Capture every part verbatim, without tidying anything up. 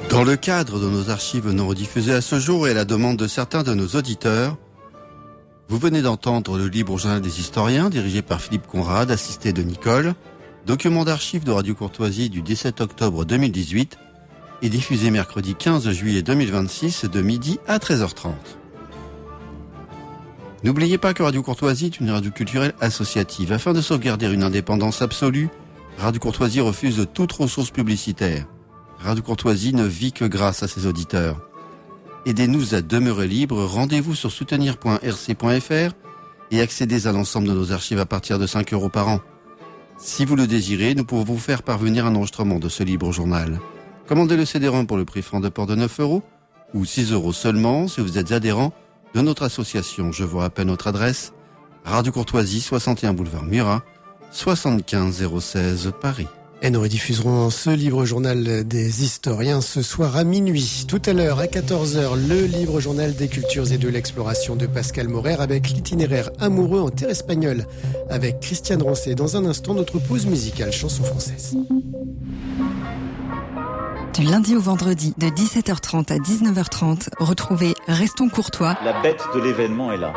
Dans le cadre de nos archives non rediffusées à ce jour et à la demande de certains de nos auditeurs, vous venez d'entendre le Libre Journal des Historiens, dirigé par Philippe Conrad, assisté de Nicole, document d'archives de Radio Courtoisie du dix-sept octobre deux mille dix-huit et diffusé mercredi quinze juillet deux mille vingt-six de midi à treize heures trente. N'oubliez pas que Radio Courtoisie est une radio culturelle associative. Afin de sauvegarder une indépendance absolue, Radio Courtoisie refuse toute ressource publicitaire. Radio Courtoisie ne vit que grâce à ses auditeurs. Aidez-nous à demeurer libres. Rendez-vous sur soutenir point r c point f r et accédez à l'ensemble de nos archives à partir de cinq euros par an. Si vous le désirez, nous pouvons vous faire parvenir un enregistrement de ce libre journal. Commandez le C D-ROM pour le prix franc de port de neuf euros ou six euros seulement si vous êtes adhérent de notre association. Je vous rappelle notre adresse, Radio Courtoisie, soixante et un boulevard Murat, soixante-quinze zéro seize Paris. Et nous rediffuserons ce livre journal des historiens ce soir à minuit. Tout à l'heure, à quatorze heures, le livre journal des cultures et de l'exploration de Pascal Maurer avec l'itinéraire amoureux en terre espagnole avec Christiane Rancet. Dans un instant, notre pause musicale chanson française. Du lundi au vendredi, de dix-sept heures trente à dix-neuf heures trente, retrouvez Restons Courtois. La bête de l'événement est là.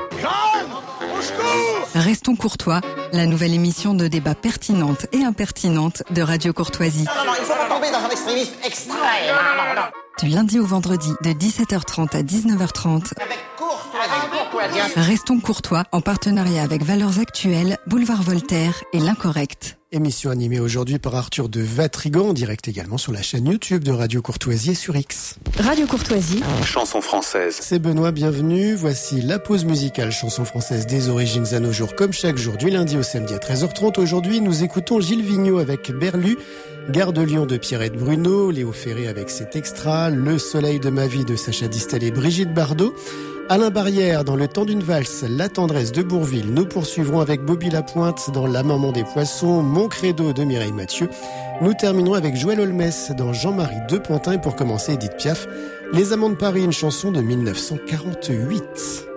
Restons Courtois, la nouvelle émission de débat pertinente et impertinente de Radio Courtoisie. Non, non, non, il faut pas tomber dans un extrémisme extrême. Non, non, non. Du lundi au vendredi, de dix-sept heures trente à dix-neuf heures trente. Avec courtoisie. Restons Courtois, en partenariat avec Valeurs Actuelles, Boulevard Voltaire et L'Incorrect. Émission animée aujourd'hui par Arthur de Vatrigan, en direct également sur la chaîne YouTube de Radio Courtoisie et sur X. Radio Courtoisie. Chanson française. C'est Benoît, bienvenue. Voici la pause musicale chanson française des origines à nos jours, comme chaque jour, du lundi au samedi à treize heures trente. Aujourd'hui, nous écoutons Gilles Vigneault avec Berlu, Gare de Lyon de Pierrette Bruno, Léo Ferré avec cet extra, Le soleil de ma vie de Sacha Distel et Brigitte Bardot, Alain Barrière dans Le temps d'une valse, La tendresse de Bourvil. Nous poursuivrons avec Bobby Lapointe dans La maman des poissons, Mon credo de Mireille Mathieu. Nous terminerons avec Joël Holmes dans Jean-Marie de Pantin et pour commencer Edith Piaf, Les amants de Paris, une chanson de mille neuf cent quarante-huit.